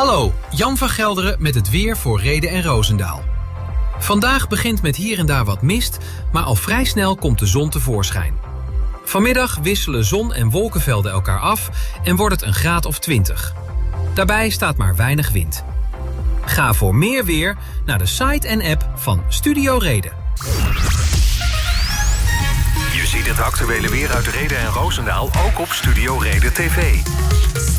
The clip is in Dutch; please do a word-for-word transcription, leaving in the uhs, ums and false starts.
Hallo, Jan van Gelderen met het weer voor Rheden en Roosendaal. Vandaag begint met hier en daar wat mist, maar al vrij snel komt de zon tevoorschijn. Vanmiddag wisselen zon- en wolkenvelden elkaar af en wordt het een graad of twintig. Daarbij staat maar weinig wind. Ga voor meer weer naar de site en app van Studio Reden. Je ziet het actuele weer uit Rheden en Roosendaal ook op Studio Reden T V.